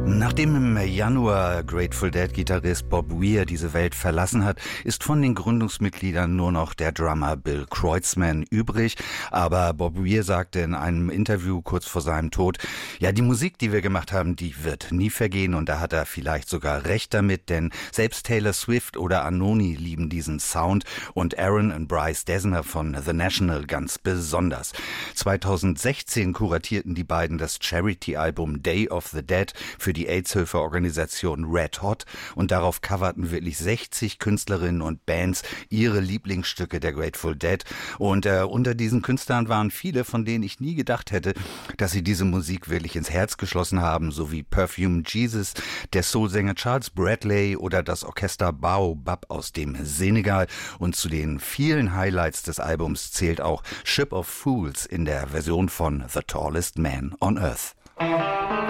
Nachdem im Januar Grateful Dead-Gitarrist Bob Weir diese Welt verlassen hat, ist von den Gründungsmitgliedern nur noch der Drummer Bill Kreutzmann übrig. Aber Bob Weir sagte in einem Interview kurz vor seinem Tod, ja, die Musik, die wir gemacht haben, die wird nie vergehen. Und da hat er vielleicht sogar recht damit, denn selbst Taylor Swift oder Anoni lieben diesen Sound und Aaron und Bryce Dessner von The National ganz besonders. 2016 kuratierten die beiden das Charity-Album Day of the Dead für die AIDS-Hilfeorganisation Red Hot und darauf coverten wirklich 60 Künstlerinnen und Bands ihre Lieblingsstücke der Grateful Dead und unter diesen Künstlern waren viele, von denen ich nie gedacht hätte, dass sie diese Musik wirklich ins Herz geschlossen haben, so wie Perfume Jesus, der Soulsänger Charles Bradley oder das Orchester Baobab aus dem Senegal und zu den vielen Highlights des Albums zählt auch Ship of Fools in der Version von The Tallest Man on Earth.